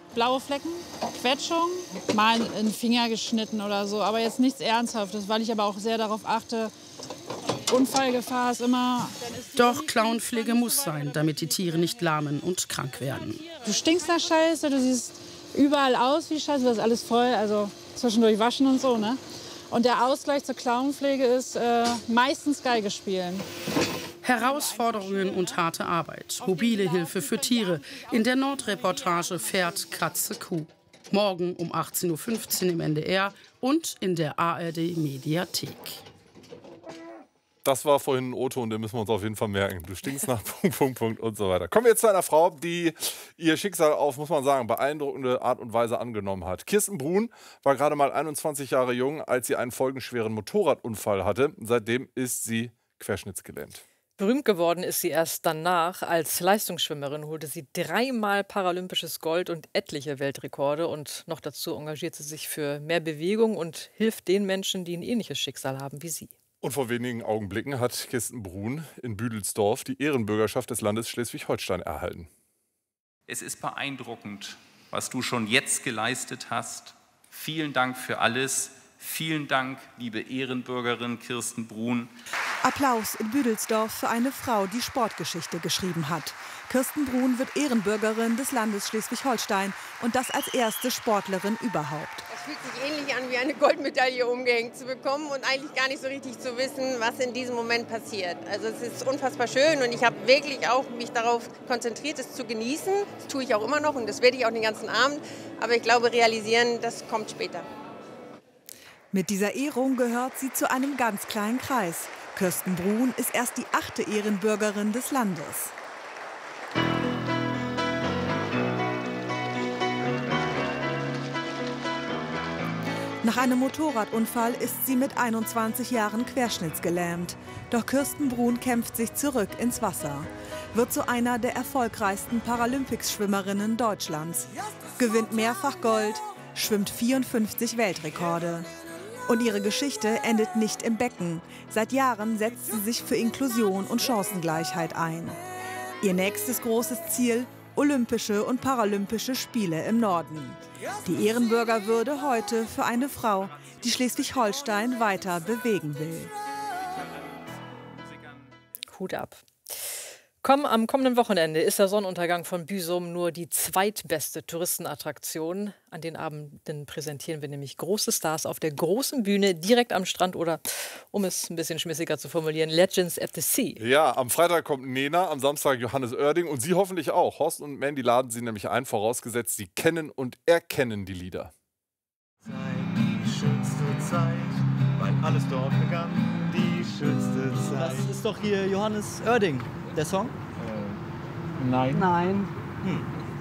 blaue Flecken, Quetschung, mal einen Finger geschnitten oder so, aber jetzt nichts Ernsthaftes, weil ich aber auch sehr darauf achte, Unfallgefahr ist immer... Doch Klauenpflege muss sein, damit die Tiere nicht lahmen und krank werden. Du stinkst nach Scheiße, du siehst überall aus wie Scheiße, das ist alles voll, also zwischendurch waschen und so, ne? Und der Ausgleich zur Klauenpflege ist meistens Geige spielen. Herausforderungen und harte Arbeit. Mobile Hilfe für Tiere. In der Nordreportage Pferd, Katze, Kuh. Morgen um 18:15 Uhr im NDR und in der ARD-Mediathek. Das war vorhin ein O-Ton, den müssen wir uns auf jeden Fall merken. Du stinkst nach Punkt und so weiter. Kommen wir jetzt zu einer Frau, die ihr Schicksal auf, muss man sagen, beeindruckende Art und Weise angenommen hat. Kirsten Bruhn war gerade mal 21 Jahre jung, als sie einen folgenschweren Motorradunfall hatte. Seitdem ist sie querschnittsgelähmt. Berühmt geworden ist sie erst danach. Als Leistungsschwimmerin holte sie 3-mal paralympisches Gold und etliche Weltrekorde. Und noch dazu engagiert sie sich für mehr Bewegung und hilft den Menschen, die ein ähnliches Schicksal haben wie sie. Und vor wenigen Augenblicken hat Kirsten Bruhn in Büdelsdorf die Ehrenbürgerschaft des Landes Schleswig-Holstein erhalten. Es ist beeindruckend, was du schon jetzt geleistet hast. Vielen Dank für alles. Vielen Dank, liebe Ehrenbürgerin Kirsten Bruhn. Applaus in Büdelsdorf für eine Frau, die Sportgeschichte geschrieben hat. Kirsten Bruhn wird Ehrenbürgerin des Landes Schleswig-Holstein und das als erste Sportlerin überhaupt. Es fühlt sich ähnlich an, wie eine Goldmedaille umgehängt zu bekommen und eigentlich gar nicht so richtig zu wissen, was in diesem Moment passiert. Also es ist unfassbar schön und ich habe wirklich auch mich darauf konzentriert, es zu genießen. Das tue ich auch immer noch und das werde ich auch den ganzen Abend. Aber ich glaube, realisieren, das kommt später. Mit dieser Ehrung gehört sie zu einem ganz kleinen Kreis. Kirsten Bruhn ist erst die 8. Ehrenbürgerin des Landes. Nach einem Motorradunfall ist sie mit 21 Jahren querschnittsgelähmt. Doch Kirsten Bruhn kämpft sich zurück ins Wasser, wird zu einer der erfolgreichsten Paralympics-Schwimmerinnen Deutschlands, gewinnt mehrfach Gold, schwimmt 54 Weltrekorde. Und ihre Geschichte endet nicht im Becken. Seit Jahren setzt sie sich für Inklusion und Chancengleichheit ein. Ihr nächstes großes Ziel: Olympische und Paralympische Spiele im Norden. Die Ehrenbürgerwürde heute für eine Frau, die Schleswig-Holstein weiter bewegen will. Hut ab. Am kommenden Wochenende ist der Sonnenuntergang von Büsum nur die zweitbeste Touristenattraktion. An den Abenden präsentieren wir nämlich große Stars auf der großen Bühne direkt am Strand oder, um es ein bisschen schmissiger zu formulieren, Legends at the Sea. Ja, am Freitag kommt Nena, am Samstag Johannes Oerding und Sie hoffentlich auch. Horst und Mandy laden Sie nämlich ein, vorausgesetzt Sie kennen und erkennen die Lieder. Die schönste Zeit, weil alles dort begann, die schönste Zeit. Das ist doch hier Johannes Oerding, der Song? Nein. Nein.